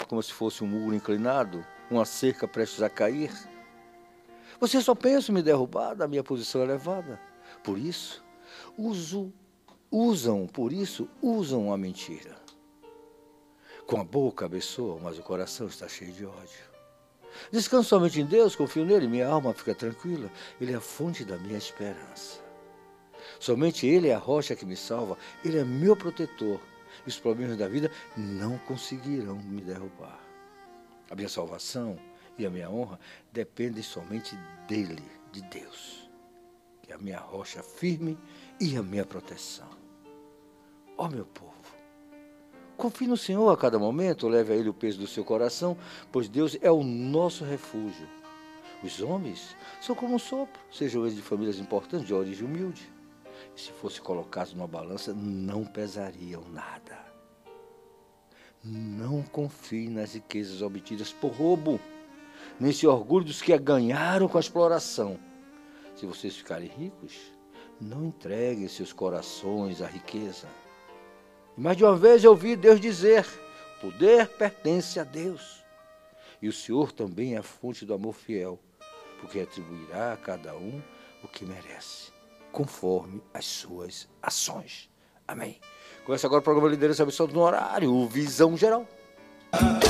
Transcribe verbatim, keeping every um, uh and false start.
como se fosse um muro inclinado, uma cerca prestes a cair. Você só pensa em me derrubar da minha posição elevada. Por isso, uso, usam, por isso, usam a mentira. Com a boca abençoam, mas o coração está cheio de ódio. Descanso somente em Deus, confio nele, minha alma fica tranquila. Ele é a fonte da minha esperança. Somente Ele é a rocha que me salva, Ele é meu protetor. E os problemas da vida não conseguirão me derrubar. A minha salvação e a minha honra dependem somente dEle, de Deus, que é a minha rocha firme e a minha proteção. Ó meu povo, confie no Senhor a cada momento, leve a Ele o peso do seu coração, pois Deus é o nosso refúgio. Os homens são como um sopro, sejam eles de famílias importantes, de origem humilde. E se fosse colocados numa balança, não pesariam nada. Não confie nas riquezas obtidas por roubo, nem se orgulhe dos que a ganharam com a exploração. Se vocês ficarem ricos, não entreguem seus corações à riqueza. E mais de uma vez eu ouvi Deus dizer, o poder pertence a Deus. E o Senhor também é a fonte do amor fiel, porque atribuirá a cada um o que merece, conforme as suas ações. Amém. Começa agora o programa Liderança Absoluta no horário, Visão Geral.